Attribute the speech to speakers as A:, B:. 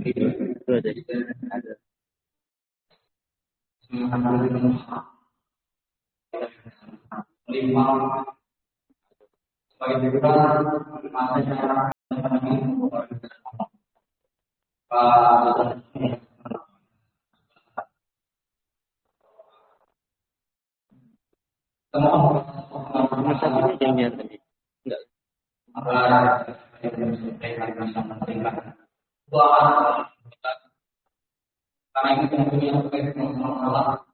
A: Itu ada.
B: Lima sebagai juga masanya
A: Nomor satunya jangan tadi. Enggak.
B: Karena itu tentunya terkait dengan masalah